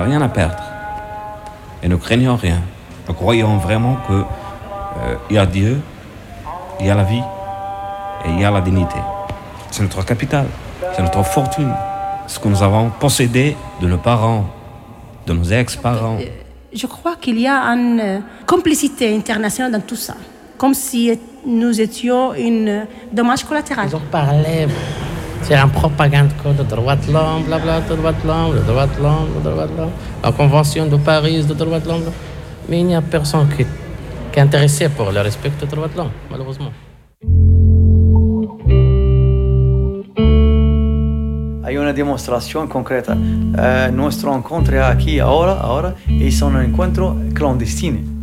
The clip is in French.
rien à perdre. Et ne craignons rien. Nous croyons vraiment que il y a Dieu, il y a la vie et il y a la dignité. C'est notre capital, c'est notre fortune. Ce que nous avons possédé de nos parents, de nos ex-parents. Je crois qu'il y a une complicité internationale dans tout ça. Comme si nous étions une dommage collatéral. Ils ont parlé, c'est une propagande de droits de l'homme, blabla, de droits de l'homme, de droits de l'homme, de droits de l'homme. La Convention de Paris de droits de l'homme. Mais il n'y a personne qui est intéressé pour le respect des droits de l'homme, malheureusement. Hay una demostración concreta. Nuestro encuentro aquí ahora es un encuentro clandestino.